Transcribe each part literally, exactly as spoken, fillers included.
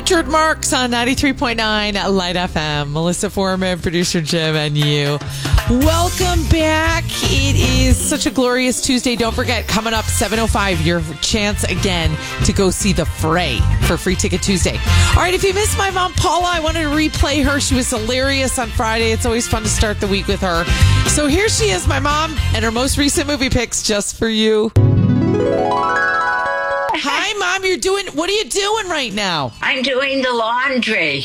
Richard Marks on ninety-three point nine Light F M. Melissa Foreman, producer Jim, and you. Welcome back. It is such a glorious Tuesday. Don't forget, coming up seven oh five, your chance again to go see The Fray for Free Ticket Tuesday. All right, if you missed my mom, Paula, I wanted to replay her. She was hilarious on Friday. It's always fun to start the week with her. So here she is, my mom, and her most recent movie picks just for you. Hi, Mom. You're doing, what are you doing right now? I'm doing the laundry.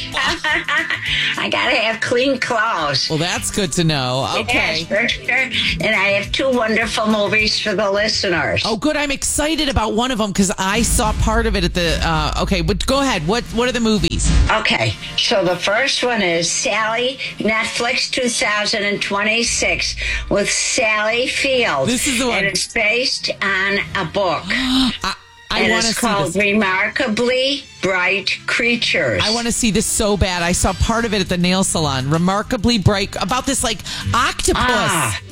I got to have clean clothes. Well, that's good to know. Okay. Yes, for sure. And I have two wonderful movies for the listeners. Oh, good. I'm excited about one of them because I saw part of it at the, uh, okay, but go ahead. What, what are the movies? Okay. So the first one is Sally, Netflix two thousand twenty-six with Sally Field. This is the one. And it's based on a book. I, I and want to it's see called this. Remarkably Bright Creatures. I want to see this so bad. I saw part of it at the nail salon. Remarkably bright, about this like octopus. Ah,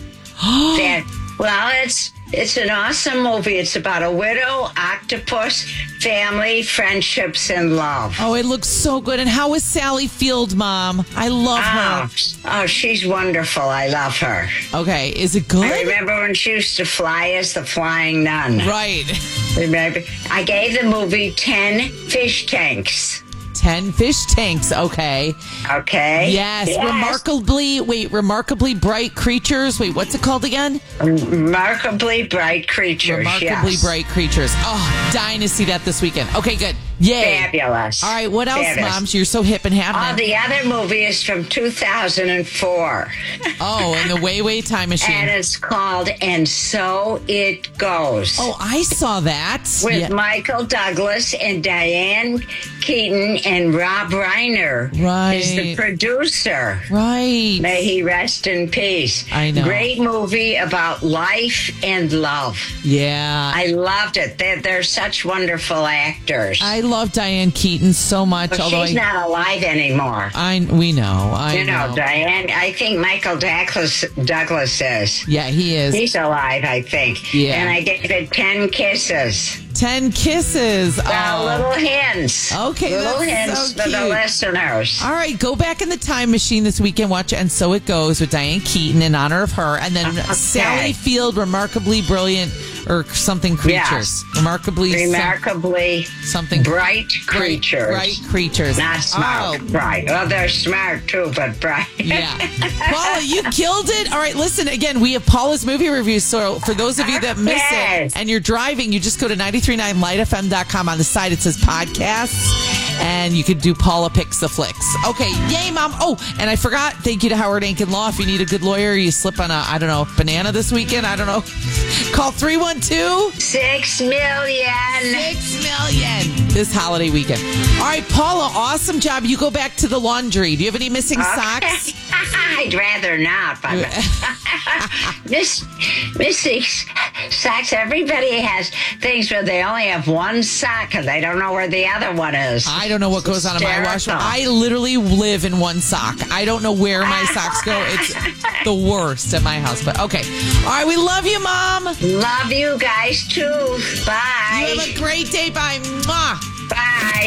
that, well, it's it's an awesome movie. It's about a widow, octopus, family, friendships, and love. Oh, it looks so good. And how is Sally Field, Mom? I love Oh, her. oh, she's wonderful. I love her. Okay, is it good? I remember when she used to fly as the Flying Nun. Right. Remember? I gave the movie ten fish tanks. Ten fish tanks, okay. Okay? Yes, remarkably, wait, remarkably bright creatures. Wait, what's it called again? Remarkably Bright Creatures, Remarkably yes. bright creatures. Oh, dying to see that this weekend. Okay, good. Yay. Fabulous. All right, what else, Fabulous. Mom? You're so hip and Oh, happening. the other movie is from two thousand four. Oh, and the Way Way Time Machine. And it's called And So It Goes. Oh, I saw that. With Yeah. Michael Douglas and Diane Keaton and Rob Reiner Right. is the producer. Right. May he rest in peace. I know. Great movie about life and love. Yeah. I loved it. They're, they're such wonderful actors. I love Diane Keaton so much. but although she's I, not alive anymore. I, we know. I You know, Diane, I think Michael Douglas, Douglas is. Yeah, he is. He's alive, I think. Yeah. And I gave it ten kisses. Ten kisses. Well, Oh. little hints. Okay, Little that's hints so for the cute. listeners. All right, go back in the time machine this weekend. Watch And So It Goes with Diane Keaton in honor of her. And then Okay. Sally Field, Remarkably Brilliant, or something creatures. Yes. Remarkably some- Remarkably something bright creatures. Bright creatures. Not smart, Oh, bright. Well, they're smart too, but bright. yeah. Paula, you killed it. All right, listen, again, we have Paula's movie reviews. So for those of you that miss Yes. it and you're driving, you just go to nine three nine light f m dot com. On the side, it says podcasts, and you could do Paula Picks the Flicks. Okay, yay, Mom. Oh, and I forgot, thank you to Howard Ankin Law. If you need a good lawyer, you slip on a, I don't know, banana this weekend. I don't know. Call three one two Six million. Six million this holiday weekend. All right, Paula, awesome job. You go back to the laundry. Do you have any missing socks? I'd rather not, but Miss Missy socks. Everybody has things where they only have one sock and they don't know where the other one is. I don't know what goes on in my wash. Hysterical. I literally live in one sock. I don't know where my socks go. It's the worst at my house. But okay. All right, we love you, Mom. Love you guys too. Bye. You have a great day. Bye. Mwah.